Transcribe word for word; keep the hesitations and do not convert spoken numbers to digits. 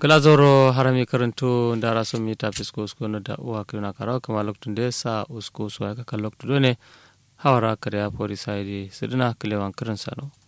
Glazoro harami karanto ndara so mita fisko usko no da uwa kuna karawa kama loktunde sa usko so ya kaka loktudo ne hawara kariya pori saidi sidina kilewan kirin sano.